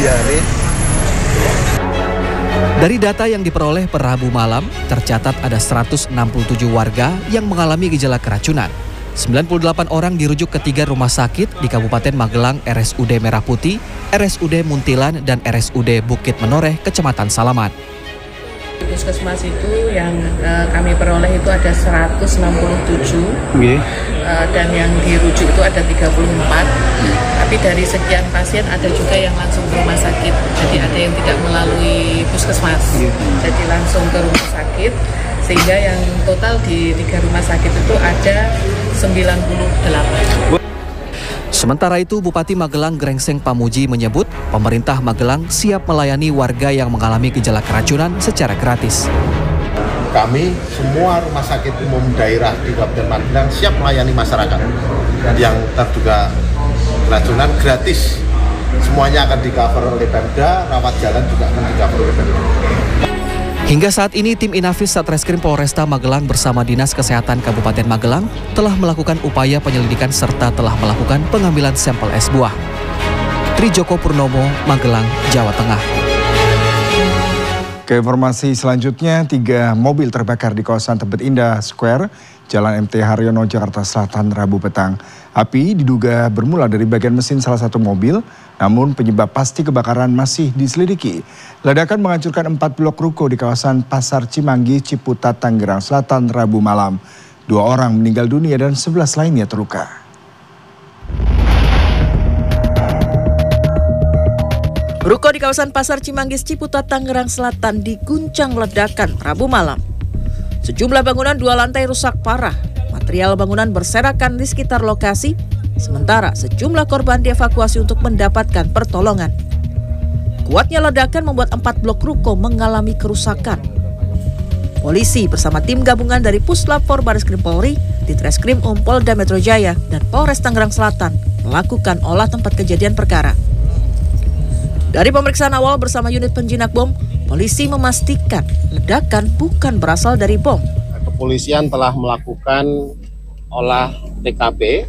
diare. Dari data yang diperoleh per Rabu malam, tercatat ada 167 warga yang mengalami gejala keracunan. 98 orang dirujuk ke 3 rumah sakit di Kabupaten Magelang, RSUD Merah Putih, RSUD Muntilan, dan RSUD Bukit Menoreh, Kecamatan Salaman. Puskesmas itu yang kami peroleh itu ada 167, dan yang dirujuk itu ada 34. Tapi dari sekian pasien ada juga yang langsung ke rumah sakit. Jadi ada yang tidak melalui puskesmas, jadi langsung ke rumah sakit. Sehingga yang total di 3 rumah sakit itu ada 98. Sementara itu, Bupati Magelang Grengseng Pamuji menyebut pemerintah Magelang siap melayani warga yang mengalami gejala keracunan secara gratis. Kami semua rumah sakit umum daerah di Kabupaten Magelang siap melayani masyarakat yang terduga keracunan gratis. Semuanya akan di-cover oleh Pemda, rawat jalan juga akan di-cover oleh Pemda. Hingga saat ini, tim Inafis Satreskrim Polresta Magelang bersama Dinas Kesehatan Kabupaten Magelang telah melakukan upaya penyelidikan serta telah melakukan pengambilan sampel es buah. Trijoko Purnomo, Magelang, Jawa Tengah. Ke informasi selanjutnya, 3 mobil terbakar di kawasan Tebet Indah Square, Jalan MT Haryono, Jakarta Selatan, Rabu petang. Api diduga bermula dari bagian mesin salah satu mobil, namun penyebab pasti kebakaran masih diselidiki. Ledakan menghancurkan 4 blok ruko di kawasan Pasar Cimanggis, Ciputat, Tangerang Selatan, Rabu malam. 2 orang meninggal dunia dan 11 lainnya terluka. Ruko di kawasan Pasar Cimanggis, Ciputat, Tangerang Selatan diguncang ledakan Rabu malam. Sejumlah bangunan 2 lantai rusak parah. Material bangunan berserakan di sekitar lokasi, sementara sejumlah korban dievakuasi untuk mendapatkan pertolongan. Kuatnya ledakan membuat 4 blok ruko mengalami kerusakan. Polisi bersama tim gabungan dari Puslap 4 Bareskrim Polri, Ditreskrim Polda Metro Jaya, dan Polres Tangerang Selatan melakukan olah tempat kejadian perkara. Dari pemeriksaan awal bersama unit penjinak bom, polisi memastikan ledakan bukan berasal dari bom. Kepolisian telah melakukan olah TKP,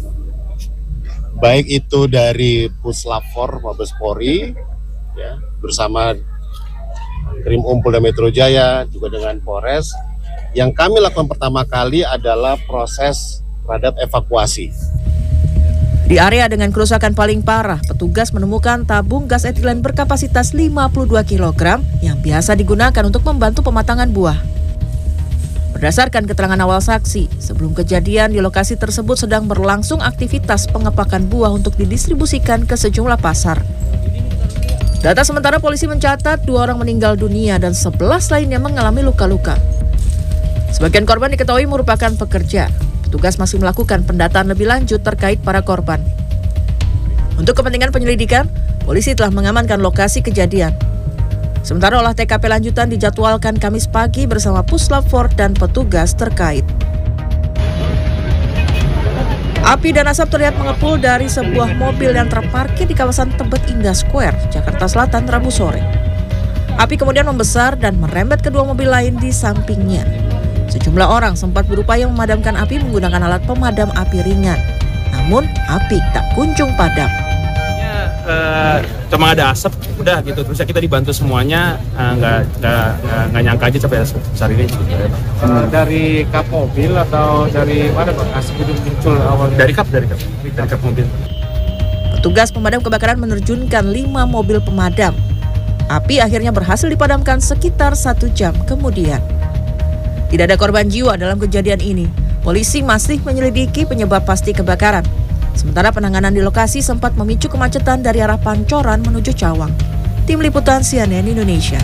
baik itu dari Puslap 4 Mabes Polri, ya, bersama Krim Polda Metro Jaya, juga dengan Polres. Yang kami lakukan pertama kali adalah proses terhadap evakuasi. Di area dengan kerusakan paling parah, petugas menemukan tabung gas etilen berkapasitas 52 kg yang biasa digunakan untuk membantu pematangan buah. Berdasarkan keterangan awal saksi, sebelum kejadian di lokasi tersebut sedang berlangsung aktivitas pengepakan buah untuk didistribusikan ke sejumlah pasar. Data sementara polisi mencatat 2 orang meninggal dunia dan 11 lainnya mengalami luka-luka. Sebagian korban diketahui merupakan pekerja. Petugas masih melakukan pendataan lebih lanjut terkait para korban. Untuk kepentingan penyelidikan, polisi telah mengamankan lokasi kejadian. Sementara olah TKP lanjutan dijadwalkan Kamis pagi bersama Puslap 4 dan petugas terkait. Api dan asap terlihat mengepul dari sebuah mobil yang terparkir di kawasan Tebet Indah Square, Jakarta Selatan, Rabu sore. Api kemudian membesar dan merembet kedua mobil lain di sampingnya. Sejumlah orang sempat berupaya memadamkan api menggunakan alat pemadam api ringan. Namun, api tak kunjung padam. Cuma ada asap, udah gitu. Terus kita dibantu semuanya, nggak nyangka aja sampai besar ini. Dari kap mobil atau dari mana Pak? Asap itu muncul awal? Dari kap mobil. Petugas pemadam kebakaran menerjunkan 5 mobil pemadam. Api akhirnya berhasil dipadamkan sekitar 1 jam kemudian. Tidak ada korban jiwa dalam kejadian ini. Polisi masih menyelidiki penyebab pasti kebakaran. Sementara penanganan di lokasi sempat memicu kemacetan dari arah Pancoran menuju Cawang. Tim Liputan CNN Indonesia.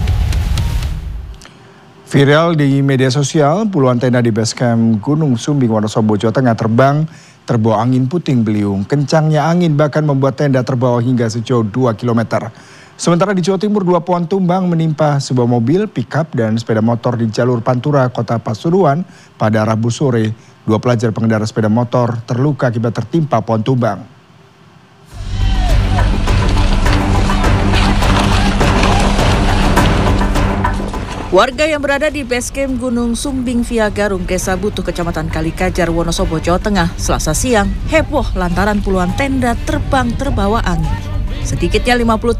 Viral di media sosial, puluhan tenda di basecamp Gunung Sumbing, Wonosobo, Jawa Tengah terbawa angin puting beliung. Kencangnya angin bahkan membuat tenda terbawa hingga sejauh 2 km. Sementara di Jawa Timur, 2 pohon tumbang menimpa sebuah mobil, pickup, dan sepeda motor di jalur Pantura, Kota Pasuruan pada Rabu sore. 2 pelajar pengendara sepeda motor terluka akibat tertimpa pohon tumbang. Warga yang berada di basecamp Gunung Sumbing via Garung, Desa Butuh, Kecamatan Kalikajar, Wonosobo, Jawa Tengah, Selasa siang heboh lantaran puluhan tenda terbang terbawa angin. Sedikitnya 50